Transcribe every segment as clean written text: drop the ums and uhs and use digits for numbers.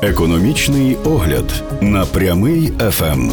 Економічний огляд на Прямий ФМ.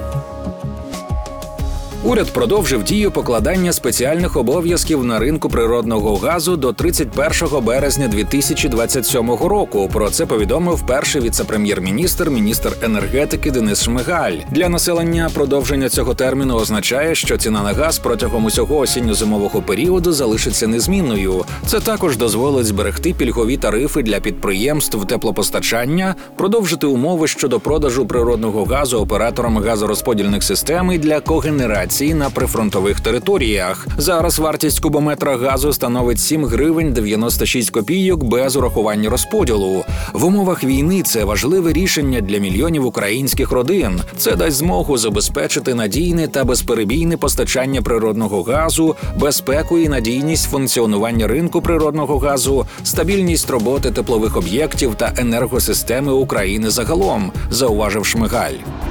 Уряд продовжив дію покладання спеціальних обов'язків на ринку природного газу до 31 березня 2027 року. Про це повідомив перший віце-прем'єр-міністр, міністр енергетики Денис Шмигаль. Для населення продовження цього терміну означає, що ціна на газ протягом усього осінньо-зимового періоду залишиться незмінною. Це також дозволить зберегти пільгові тарифи для підприємств теплопостачання, продовжити умови щодо продажу природного газу операторам газорозподільних систем і для когенерації на прифронтових територіях. Зараз вартість кубометра газу становить 7 гривень 96 копійок без урахування розподілу. В умовах війни це важливе рішення для мільйонів українських родин. Це дасть змогу забезпечити надійне та безперебійне постачання природного газу, безпеку і надійність функціонування ринку природного газу, стабільність роботи теплових об'єктів та енергосистеми України загалом, зауважив Шмигаль.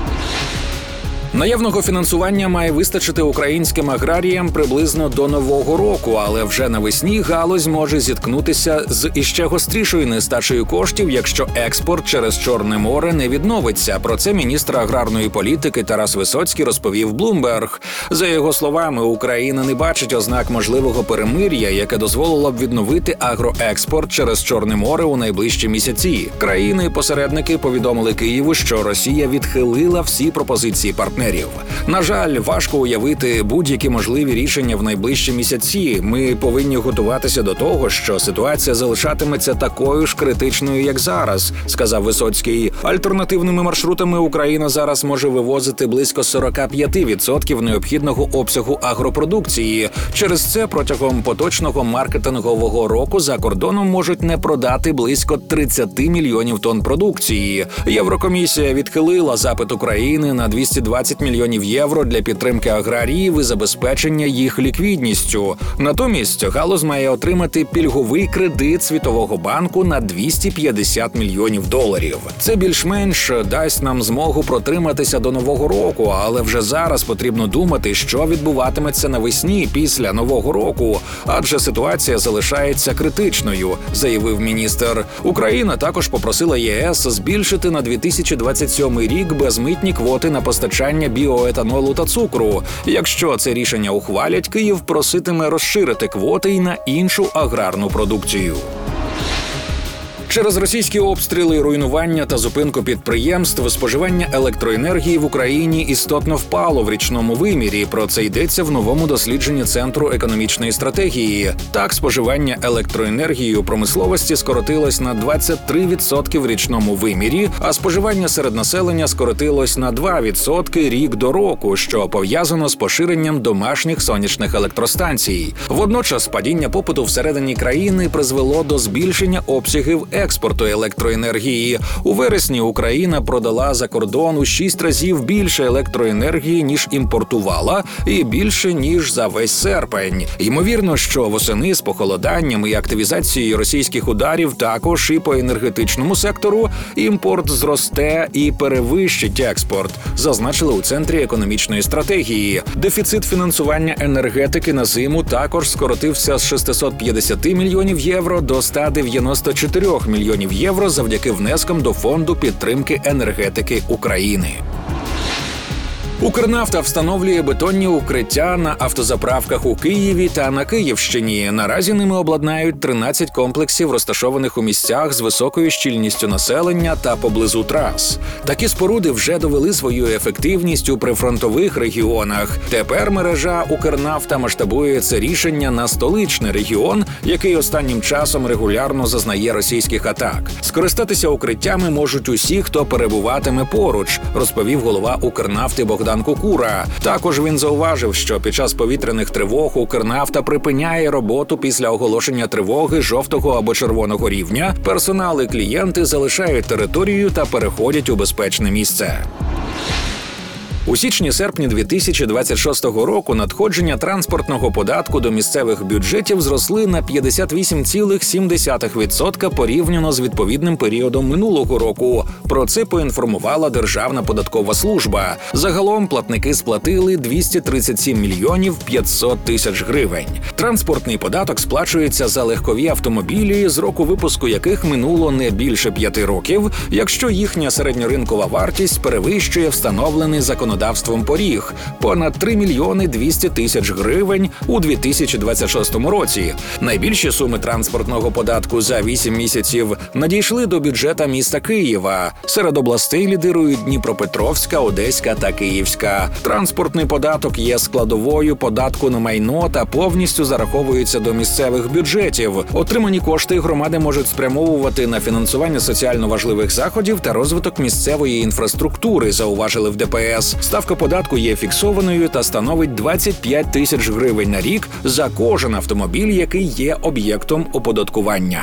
Наявного фінансування має вистачити українським аграріям приблизно до Нового року, але вже навесні галузь може зіткнутися з іще гострішою нестачею коштів, якщо експорт через Чорне море не відновиться. Про це міністр аграрної політики Тарас Висоцький розповів Bloomberg. За його словами, Україна не бачить ознак можливого перемир'я, яке дозволило б відновити агроекспорт через Чорне море у найближчі місяці. Країни-посередники повідомили Києву, що Росія відхилила всі пропозиції партнерів. На жаль, важко уявити будь-які можливі рішення в найближчі місяці. Ми повинні готуватися до того, що ситуація залишатиметься такою ж критичною, як зараз, сказав Висоцький. Альтернативними маршрутами Україна зараз може вивозити близько 45% необхідного обсягу агропродукції. Через це протягом поточного маркетингового року за кордоном можуть не продати близько 30 мільйонів тонн продукції. Єврокомісія відхилила запит України на 220 мільйонів євро для підтримки аграріїв і забезпечення їх ліквідністю. Натомість галузь має отримати пільговий кредит Світового банку на 250 мільйонів доларів. Це більш-менш дасть нам змогу протриматися до Нового року, але вже зараз потрібно думати, що відбуватиметься навесні після Нового року, адже ситуація залишається критичною, заявив міністр. Україна також попросила ЄС збільшити на 2027 рік безмитні квоти на постачання біоетанолу та цукру. Якщо це рішення ухвалять, Київ проситиме розширити квоти й на іншу аграрну продукцію. Через російські обстріли, руйнування та зупинку підприємств споживання електроенергії в Україні істотно впало в річному вимірі. Про це йдеться в новому дослідженні Центру економічної стратегії. Так, споживання електроенергії у промисловості скоротилось на 23% в річному вимірі, а споживання серед населення скоротилось на 2% рік до року, що пов'язано з поширенням домашніх сонячних електростанцій. Водночас падіння попиту всередині країни призвело до збільшення обсягів експорту електроенергії. У вересні Україна продала за кордон у 6 разів більше електроенергії, ніж імпортувала, і більше, ніж за весь серпень. Ймовірно, що восени з похолоданням і активізацією російських ударів також і по енергетичному сектору імпорт зросте і перевищить експорт, зазначили у Центрі економічної стратегії. Дефіцит фінансування енергетики на зиму також скоротився з 650 мільйонів євро до 194 мільйонів євро завдяки внескам до Фонду підтримки енергетики України. Укрнафта встановлює бетонні укриття на автозаправках у Києві та на Київщині. Наразі ними обладнають 13 комплексів, розташованих у місцях з високою щільністю населення та поблизу трас. Такі споруди вже довели свою ефективність у прифронтових регіонах. Тепер мережа Укрнафта масштабує це рішення на столичний регіон, який останнім часом регулярно зазнає російських атак. Скористатися укриттями можуть усі, хто перебуватиме поруч, розповів голова Укрнафти Богдан Кукура. Також він зауважив, що під час повітряних тривог Укрнафта припиняє роботу після оголошення тривоги жовтого або червоного рівня. Персонал і клієнти залишають територію та переходять у безпечне місце. У січні-серпні 2026 року надходження транспортного податку до місцевих бюджетів зросли на 58,7% порівняно з відповідним періодом минулого року. Про це поінформувала Державна податкова служба. Загалом платники сплатили 237 мільйонів 500 тисяч гривень. Транспортний податок сплачується за легкові автомобілі, з року випуску яких минуло не більше 5 років, якщо їхня середньоринкова вартість перевищує встановлений законодавством поріг – понад 3 мільйони 200 тисяч гривень у 2026 році. Найбільші суми транспортного податку за 8 місяців надійшли до бюджета міста Києва. Серед областей лідирують Дніпропетровська, Одеська та Київська. Транспортний податок є складовою податку на майно та повністю зараховується до місцевих бюджетів. Отримані кошти громади можуть спрямовувати на фінансування соціально важливих заходів та розвиток місцевої інфраструктури, зауважили в ДПС. Ставка податку є фіксованою та становить 25 тисяч гривень на рік за кожен автомобіль, який є об'єктом оподаткування.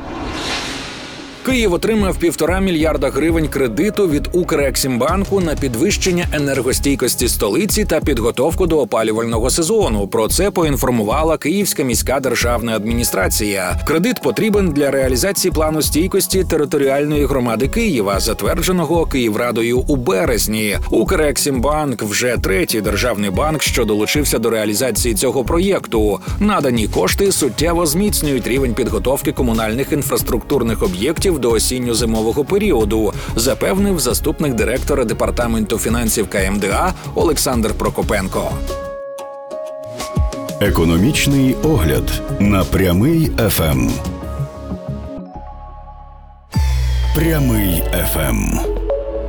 Київ отримав 1,5 мільярда гривень кредиту від Укрексімбанку на підвищення енергостійкості столиці та підготовку до опалювального сезону. Про це поінформувала Київська міська державна адміністрація. Кредит потрібен для реалізації плану стійкості територіальної громади Києва, затвердженого Київрадою у березні. Укрексімбанк – вже третій державний банк, що долучився до реалізації цього проєкту. Надані кошти суттєво зміцнюють рівень підготовки комунальних інфраструктурних об'єктів до осінньо-зимового періоду, запевнив заступник директора Департаменту фінансів КМДА Олександр Прокопенко. Економічний огляд на Прямий ФМ. Прямий ФМ.